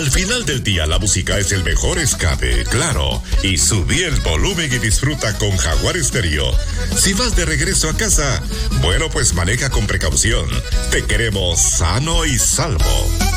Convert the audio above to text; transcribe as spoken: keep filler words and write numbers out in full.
Al final del día la música es el mejor escape, claro. Y subí el volumen y disfruta con Jaguar Stereo. Si vas de regreso a casa, bueno, pues maneja con precaución. Te queremos sano y salvo.